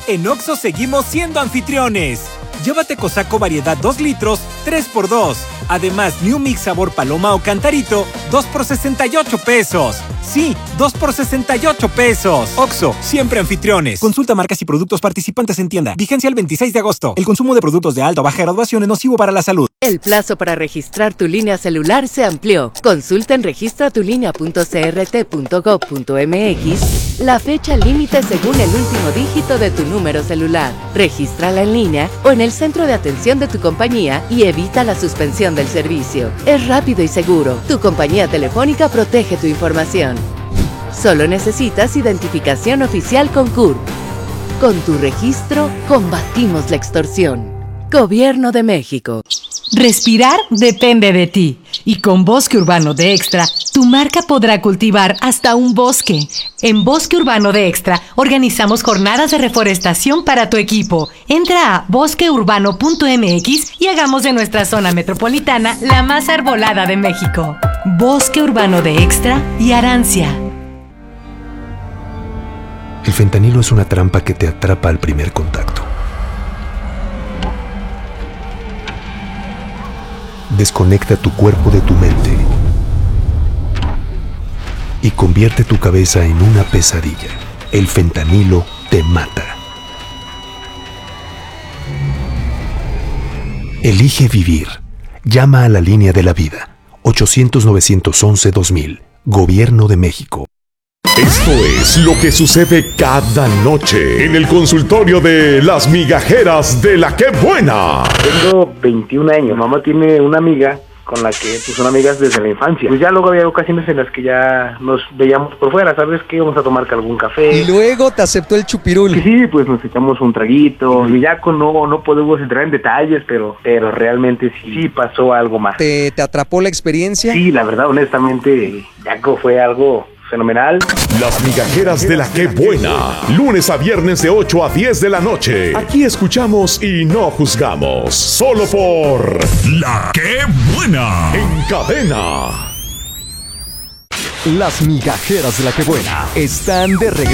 En Oxxo seguimos siendo anfitriones. Llévate Cosaco variedad 2 litros, 3x2. Además, New Mix sabor paloma o cantarito, 2 por 68 pesos. Sí, 2 por 68 pesos. Oxxo, siempre anfitriones. Consulta marcas y productos participantes en tienda. Vigencia el 26 de agosto. El consumo de productos de alta o baja graduación es nocivo para la salud. El plazo para registrar tu línea celular se amplió. Consulta en registratulinea.crt.gov.mx la fecha límite según el último dígito de tu número celular. Regístrala en línea o en el centro de atención de tu compañía y evita la suspensión del servicio. Es rápido y seguro. Tu compañía telefónica protege tu información. Solo necesitas identificación oficial con CURP. Con tu registro, combatimos la extorsión. Gobierno de México. Respirar depende de ti. Y con Bosque Urbano de Extra, tu marca podrá cultivar hasta un bosque. En Bosque Urbano de Extra, organizamos jornadas de reforestación para tu equipo. Entra a bosqueurbano.mx y hagamos de nuestra zona metropolitana la más arbolada de México. Bosque Urbano de Extra y Arancia. El fentanilo es una trampa que te atrapa al primer contacto. Desconecta tu cuerpo de tu mente y convierte tu cabeza en una pesadilla. El fentanilo te mata. Elige vivir. Llama a la línea de la vida. 800-911-2000. Gobierno de México. Esto es lo que sucede cada noche en el consultorio de las migajeras de La Qué Buena. Tengo 21 años. Mamá tiene una amiga con la que son amigas desde la infancia. Pues ya luego había ocasiones en las que ya nos veíamos por fuera, ¿sabes qué? Vamos a tomar algún café. Y luego te aceptó el chupirul. Sí, pues nos echamos un traguito. Y ya no podemos entrar en detalles, pero realmente sí pasó algo más. ¿Te atrapó la experiencia? Sí, la verdad, honestamente, Jaco fue algo fenomenal. Las migajeras de La Qué Buena. Lunes a viernes de 8 a 10 de la noche. Aquí escuchamos y no juzgamos. Solo por La Qué Buena. En cadena. Las migajeras de La Qué Buena están de regreso.